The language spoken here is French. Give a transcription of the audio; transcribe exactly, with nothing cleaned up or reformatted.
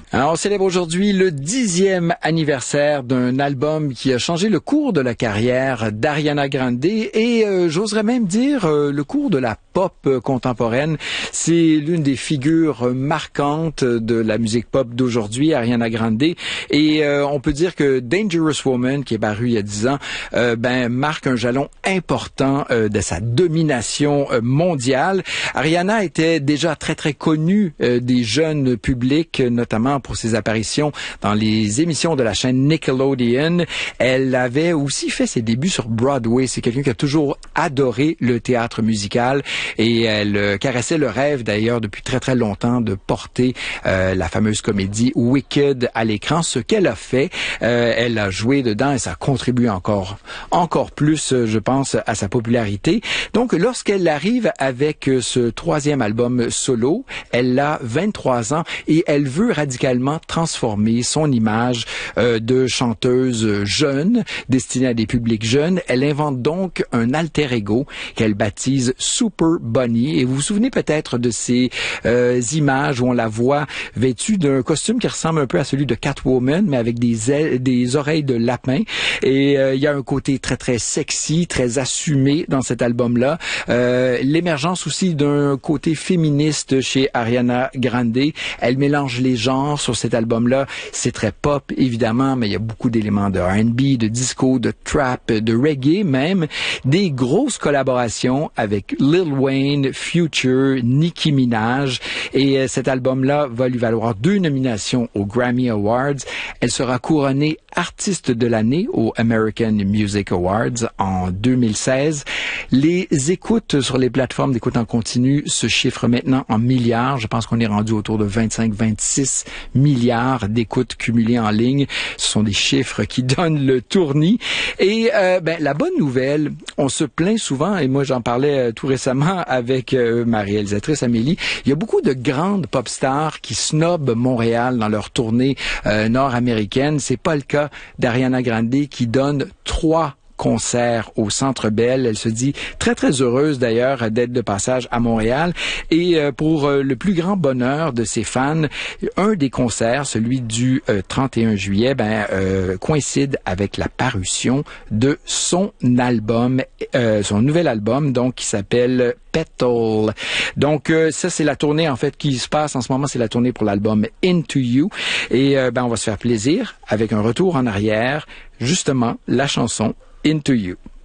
Alors, on célèbre aujourd'hui le dixième anniversaire d'un album qui a changé le cours de la carrière d'Ariana Grande et euh, j'oserais même dire euh, le cours de la pop euh, contemporaine. C'est l'une des figures marquantes de la musique pop d'aujourd'hui, Ariana Grande. Et euh, on peut dire que Dangerous Woman, qui est paru il y a dix ans, euh, ben marque un jalon important euh, de sa domination euh, mondiale. Ariana était déjà très très connue euh, des jeunes publics, notamment pour ses apparitions dans les émissions de la chaîne Nickelodeon. Elle avait aussi fait ses débuts sur Broadway. C'est quelqu'un qui a toujours adoré le théâtre musical et elle euh, caressait le rêve d'ailleurs depuis très très longtemps de porter euh, la fameuse comédie Wicked à l'écran, ce qu'elle a fait. Euh, elle a joué dedans et ça contribue encore encore plus, je pense, à sa popularité. Donc lorsqu'elle arrive avec ce troisième album solo, elle a vingt-trois ans et elle veut radicalement transformer son image euh, de chanteuse jeune, destinée à des publics jeunes. Elle invente donc un alter ego qu'elle baptise Super Bunny. Et vous vous souvenez peut-être de ces euh, images où on la voit vêtue d'un costume qui ressemble un peu à celui de Catwoman, mais avec des ailes, des oreilles de lapin. Et euh, il y a un côté très très sexy, très assumé dans cet album-là. Euh, l'émergence aussi d'un côté féministe chez Ariana Grande. Elle mélange les genres sur cet album-là. C'est très pop, évidemment, mais il y a beaucoup d'éléments de R and B, de disco, de trap, de reggae même. Des grosses collaborations avec Lil Wayne, Future, Nicki Minaj. Et euh, cet album-là va lui valoir deux nominations aux Grammy Awards. Elle sera couronnée artiste de l'année aux American Music Awards en deux mille seize. Les écoutes sur les plateformes d'écoute en continu se chiffrent maintenant en milliards. Je pense qu'on est rendu autour de vingt-cinq à vingt-six milliards d'écoutes cumulées en ligne. Ce sont des chiffres qui donnent le tournis. Et euh, ben, la bonne nouvelle, on se plaint souvent, et moi j'en parlais euh, tout récemment avec euh, ma réalisatrice Amélie, il y a beaucoup de grandes pop stars qui snobent Montréal dans leur tournée euh, nord-américaine. C'est pas le cas d'Ariana Grande qui donne trois concert au Centre Bell. Elle se dit très, très heureuse d'ailleurs d'être de passage à Montréal. Et euh, pour euh, le plus grand bonheur de ses fans, un des concerts, celui du euh, trente et un juillet, ben, euh, coïncide avec la parution de son album, euh, son nouvel album, donc qui s'appelle Petal. Donc euh, ça, c'est la tournée en fait qui se passe en ce moment. C'est la tournée pour l'album Into You. Et euh, ben, on va se faire plaisir avec un retour en arrière, justement, la chanson Into You.